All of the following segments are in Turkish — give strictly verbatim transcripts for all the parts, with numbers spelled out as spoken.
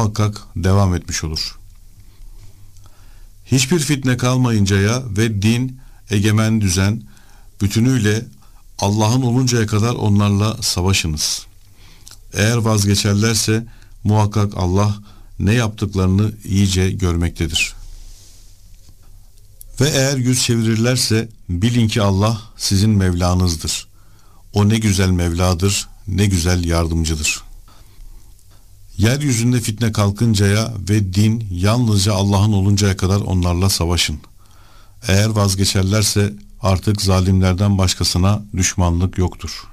muhakkak devam etmiş olur. Hiçbir fitne kalmayıncaya ve din, egemen düzen bütünüyle Allah'ın oluncaya kadar onlarla savaşınız. Eğer vazgeçerlerse muhakkak Allah ne yaptıklarını iyice görmektedir. Ve eğer yüz çevirirlerse bilin ki Allah sizin Mevlanızdır. O ne güzel Mevladır, ne güzel yardımcıdır. Yeryüzünde fitne kalkıncaya ve din yalnızca Allah'ın oluncaya kadar onlarla savaşın. Eğer vazgeçerlerse artık zalimlerden başkasına düşmanlık yoktur.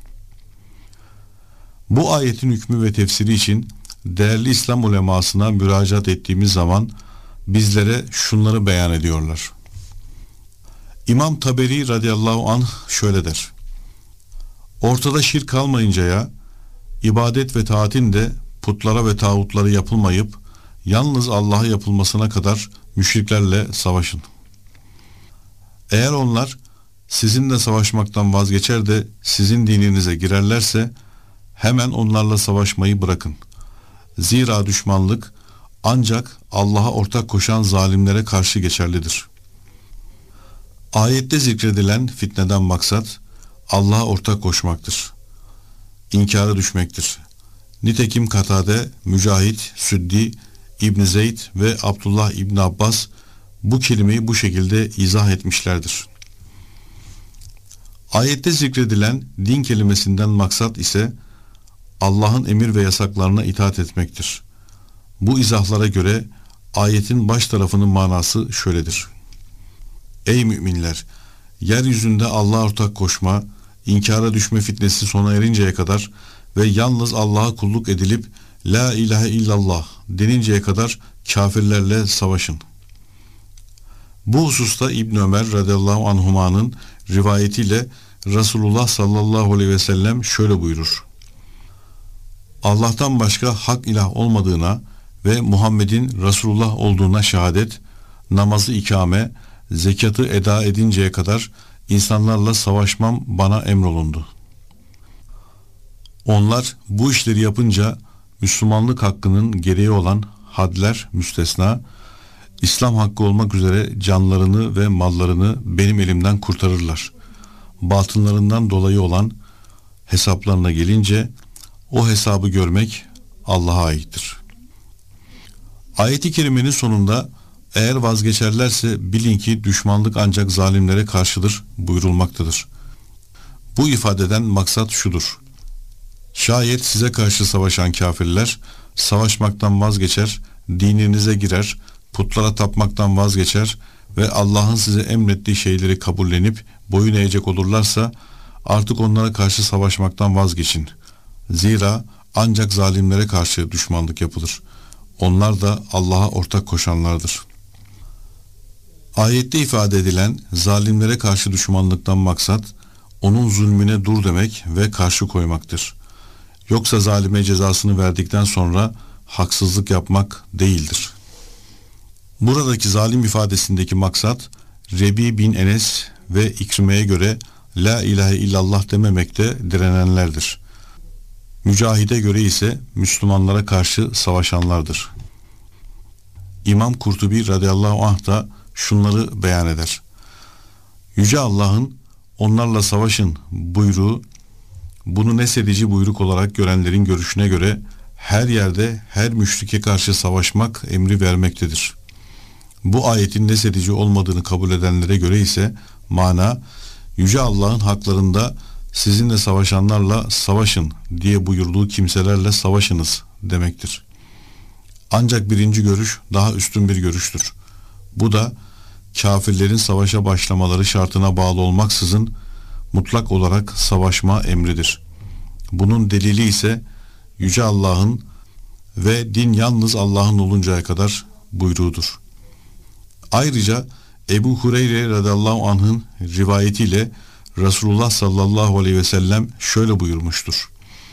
Bu ayetin hükmü ve tefsiri için değerli İslam ulemasına müracaat ettiğimiz zaman bizlere şunları beyan ediyorlar. İmam Taberi radıyallahu anh şöyle der. Ortada şirk kalmayıncaya, ibadet ve taatin de putlara ve tağutlara yapılmayıp yalnız Allah'a yapılmasına kadar müşriklerle savaşın. Eğer onlar sizinle savaşmaktan vazgeçer de sizin dininize girerlerse hemen onlarla savaşmayı bırakın. Zira düşmanlık ancak Allah'a ortak koşan zalimlere karşı geçerlidir. Ayette zikredilen fitneden maksat Allah'a ortak koşmaktır. İnkara düşmektir. Nitekim Katade, Mücahit, Süddi, İbn Zeyd ve Abdullah İbn Abbas bu kelimeyi bu şekilde izah etmişlerdir. Ayette zikredilen din kelimesinden maksat ise Allah'ın emir ve yasaklarına itaat etmektir. Bu izahlara göre ayetin baş tarafının manası şöyledir. Ey müminler! Yeryüzünde Allah'a ortak koşma, inkara düşme fitnesi sona erinceye kadar ve yalnız Allah'a kulluk edilip La ilahe illallah deninceye kadar kafirlerle savaşın. Bu hususta İbn Ömer radıyallahu anhuma'nın rivayetiyle Resulullah sallallahu aleyhi ve sellem şöyle buyurur. Allah'tan başka hak ilah olmadığına ve Muhammed'in Resulullah olduğuna şehadet, namazı ikame, zekatı eda edinceye kadar insanlarla savaşmam bana emrolundu. Onlar bu işleri yapınca Müslümanlık hakkının gereği olan hadler müstesna, İslam hakkı olmak üzere canlarını ve mallarını benim elimden kurtarırlar. Batınlarından dolayı olan hesaplarına gelince o hesabı görmek Allah'a aittir. Ayet-i kerimenin sonunda eğer vazgeçerlerse bilin ki düşmanlık ancak zalimlere karşıdır buyurulmaktadır. Bu ifadeden maksat şudur. Şayet size karşı savaşan kafirler savaşmaktan vazgeçer, dininize girer, putlara tapmaktan vazgeçer ve Allah'ın size emrettiği şeyleri kabullenip boyun eğecek olurlarsa artık onlara karşı savaşmaktan vazgeçin. Zira ancak zalimlere karşı düşmanlık yapılır. Onlar da Allah'a ortak koşanlardır. Ayette ifade edilen zalimlere karşı düşmanlıktan maksat onun zulmüne dur demek ve karşı koymaktır. Yoksa zalime cezasını verdikten sonra haksızlık yapmak değildir. Buradaki zalim ifadesindeki maksat Rebi bin Enes ve İkrime'ye göre La ilahe illallah dememekte direnenlerdir. Mücahide göre ise Müslümanlara karşı savaşanlardır. İmam Kurtubi radıyallahu anh da şunları beyan eder. Yüce Allah'ın onlarla savaşın buyruğu, bunu nesedici buyruk olarak görenlerin görüşüne göre her yerde her müşrike karşı savaşmak emri vermektedir. Bu ayetin nesedici olmadığını kabul edenlere göre ise mana, Yüce Allah'ın haklarında sizinle savaşanlarla savaşın diye buyurduğu kimselerle savaşınız demektir. Ancak birinci görüş daha üstün bir görüştür. Bu da kafirlerin savaşa başlamaları şartına bağlı olmaksızın mutlak olarak savaşma emridir. Bunun delili ise Yüce Allah'ın ve din yalnız Allah'ın oluncaya kadar buyruğudur. Ayrıca Ebu Hureyre radıyallahu anh'ın rivayetiyle Resulullah sallallahu aleyhi ve sellem şöyle buyurmuştur.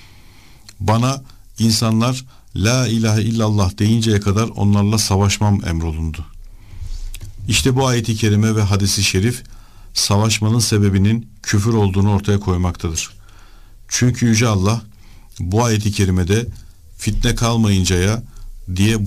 Bana insanlar La ilahe illallah deyinceye kadar onlarla savaşmam emrolundu. İşte bu ayeti kerime ve hadisi şerif savaşmanın sebebinin küfür olduğunu ortaya koymaktadır. Çünkü Yüce Allah bu ayeti kerimede fitne kalmayıncaya diye